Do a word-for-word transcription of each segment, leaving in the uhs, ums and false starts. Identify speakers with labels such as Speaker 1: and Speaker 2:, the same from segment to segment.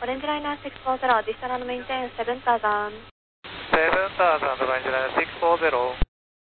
Speaker 1: Orange Liner six four zero, additional maintain seven thousand.
Speaker 2: seven thousand, Orange Liner six four zero.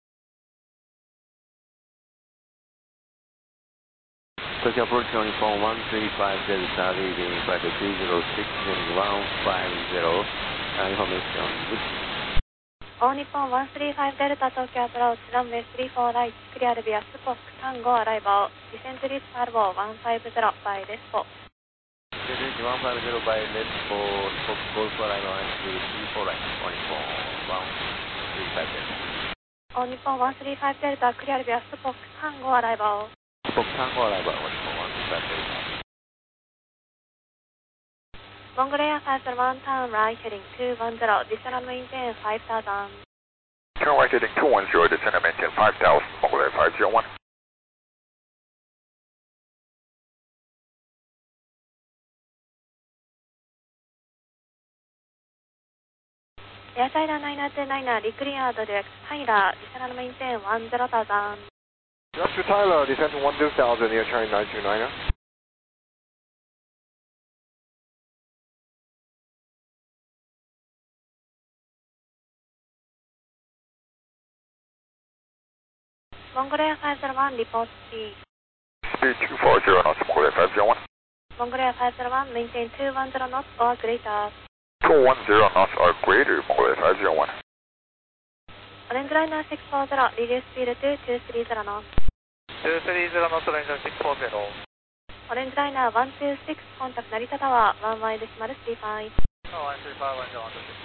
Speaker 3: Tokyo approach on phone one three five Delta, leading flight two zero six and one five zero. Uh, information.
Speaker 1: All Nippon one three five Delta, Tokyo approach, runway three four right, clear via Spock Tango arrival, descent reach Parvo one five zero by Respo.
Speaker 3: one five zero by Respo, Spock Golf arrival and three four right, All Nippon one three five Delta.
Speaker 1: All Nippon one three five Delta, clear via Spock Tango arrival.
Speaker 3: Spock Tango arrival, All Nippon one three five Delta.
Speaker 1: Mongolia five zero one, turn right heading two one zero, additional maintain five thousand.
Speaker 4: Turn right heading two one zero, descend and maintain five thousand, Mongolia five zero one.
Speaker 1: Air China nine two nine, reclear direct Tyler, additional maintain one zero thousand.
Speaker 5: Just to Tyler, descend to one zero thousand, Air China nine two nine.
Speaker 1: Mongolia five zero one, report speed.
Speaker 4: Speed two four zero knots, Mongolia five zero one.
Speaker 1: Mongolia five zero one, maintain two one zero knots or greater.
Speaker 4: two one zero knots or greater, Mongolia five zero one.
Speaker 1: Orange Liner six four zero, reduce speed to two three zero knots.
Speaker 2: two three zero knots, Orange Liner six four zero.
Speaker 1: Orange Liner one two six, contact Narita Tower, one Y decimal three five.
Speaker 2: Oh, one three five, one zero one two six.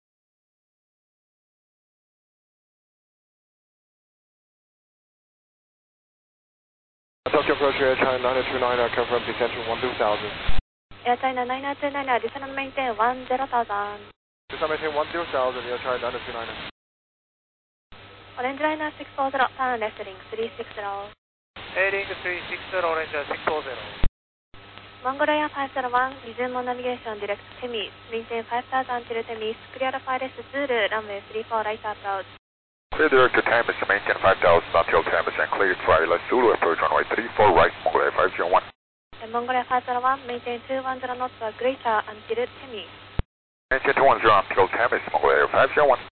Speaker 5: Tokyo approach Air China nine two nine, confirm descent to one zero thousand.
Speaker 1: Air China nine two nine, additional maintain one zero thousand.
Speaker 5: Descend maintain one zero thousand, Air China nine two nine.
Speaker 1: Orange Liner six four zero, turn left heading three six zero.
Speaker 2: Heading three six zero, Orange Liner six four zero.
Speaker 1: Mongolia five zero one, resume on navigation direct Temis, maintain five thousand till Temis, clear Files Zulu, runway three four right approach.
Speaker 4: Clear direct to Tamis to maintain five thousand until Tamis and clear Twilight Zulu approach runway three four right, Mongolia five zero one.
Speaker 1: And Mongolia five zero one, maintain two one zero knots or greater until Temis.
Speaker 4: Maintain two one zero until Tamis, Mongolia five zero one.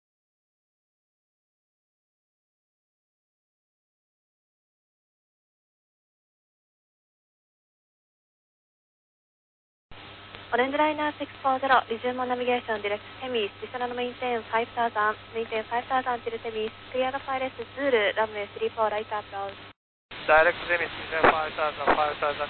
Speaker 1: Orange Liner six four zero, resume on navigation direct Temis, additional maintain five thousand, maintain five thousand till Temis, clear Files Zulu, runway three four right approach.
Speaker 2: Direct Temis, five thousand, five thousand.